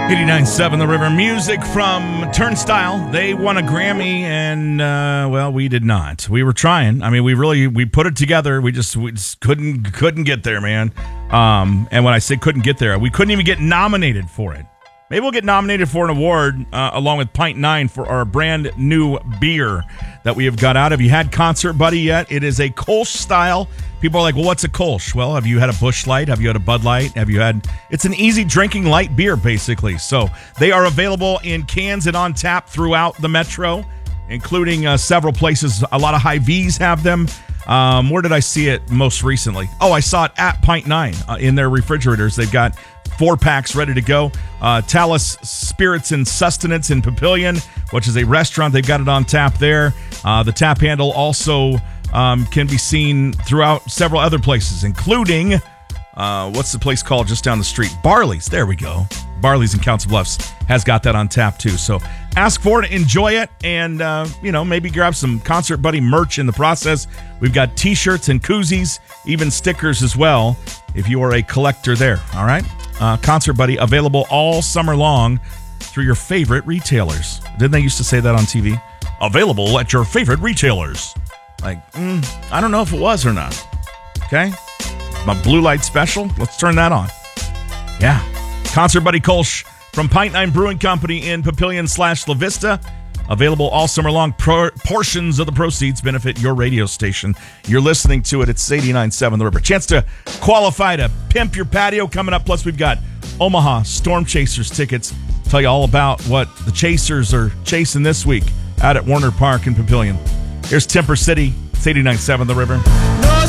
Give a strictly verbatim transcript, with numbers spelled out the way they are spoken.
eighty-nine point seven The River. Music from Turnstile. They won a Grammy, and, uh, well, we did not. We were trying. I mean, we really, we put it together. We just, we just couldn't, couldn't get there, man. Um, and when I say couldn't get there, we couldn't even get nominated for it. Maybe we'll get nominated for an award uh, along with Pint Nine for our brand new beer that we have got out. Have you had Concert Buddy yet? It is a Kolsch style. People are like, well, what's a Kolsch? Well, have you had a Busch Light? Have you had a Bud Light? Have you had... It's an easy drinking light beer, basically. So they are available in cans and on tap throughout the metro, including uh, several places. A lot of Hy-Vees have them. Um, where did I see it most recently? Oh, I saw it at Pint Nine uh, in their refrigerators. They've got four packs ready to go. Uh, Talus Spirits and Sustenance in Papillion, which is a restaurant. They've got it on tap there. Uh, the tap handle also um, can be seen throughout several other places, including, uh, what's the place called just down the street? Barley's. There we go. Barley's in Council Bluffs has got that on tap too. So ask for it, enjoy it, and, uh, you know, maybe grab some Concert Buddy merch in the process. We've got T-shirts and koozies, even stickers as well, if you are a collector there, all right? Uh, Concert Buddy, available all summer long through your favorite retailers. Didn't they used to say that on T V? Available at your favorite retailers. Like, mm, I don't know if it was or not. Okay? My Blue Light Special, let's turn that on. Yeah. Concert Buddy Kolsch from Pint Nine Brewing Company in Papillion slash La Vista. Available all summer long. Pro- portions of the proceeds benefit your radio station. You're listening to it. It's eighty-nine point seven The River. Chance to qualify to pimp your patio coming up. Plus, we've got Omaha Storm Chasers tickets. Tell you all about what the Chasers are chasing this week out at Warner Park in Papillion. Here's Temper City. It's eighty-nine point seven The River. No